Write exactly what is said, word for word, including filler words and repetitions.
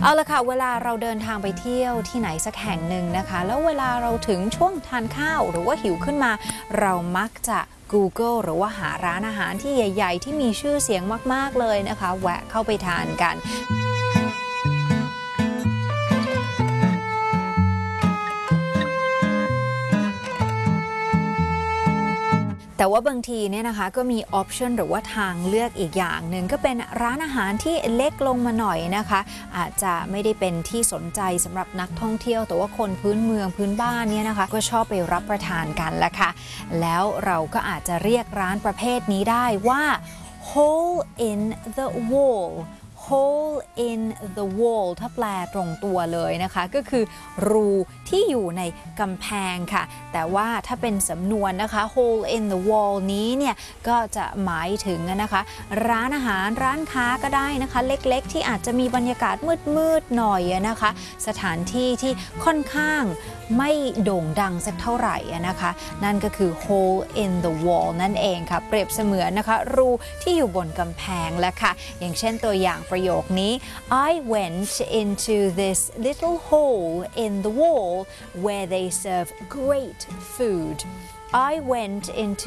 เอาละค่ะเวลาเราเดินทางไปเที่ยวที่ไหนสักแห่งหนึ่งนะคะแล้วเวลาเราถึงช่วงทานข้าวหรือว่าหิวขึ้นมาเรามักจะ Google หรือว่าหาร้านอาหารที่ใหญ่ๆที่มีชื่อเสียงมากๆเลยนะคะแวะเข้าไปทานกันแต่ว่าบางทีเนี่ยนะคะก็มีออปชันหรือว่าทางเลือกอีกอย่างหนึ่งก็เป็นร้านอาหารที่เล็กลงมาหน่อยนะคะอาจจะไม่ได้เป็นที่สนใจสำหรับนักท่องเที่ยวแต่ว่าคนพื้นเมืองพื้นบ้านเนี่ยนะคะก็ชอบไปรับประทานกันแหละค่ะแล้วเราก็อาจจะเรียกร้านประเภทนี้ได้ว่า hole in the wall hole in the wall ถ้าแปลตรงตัวเลยนะคะก็คือรูที่อยู่ในกำแพงค่ะแต่ว่าถ้าเป็นสำนวนนะคะ hole in the wall นี้เนี่ยก็จะหมายถึงนะคะร้านอาหารร้านค้าก็ได้นะคะเล็กๆที่อาจจะมีบรรยากาศมืดๆหน่อยนะคะสถานที่ที่ค่อนข้างไม่โด่งดังสักเท่าไหร่นะคะนั่นก็คือ hole in the wall นั่นเองค่ะเปรียบเสมือนนะคะรูที่อยู่บนกำแพงและค่ะอย่างเช่นตัวอย่างประโยคนี้ I went into this little hole in the wall where they serve great food I went into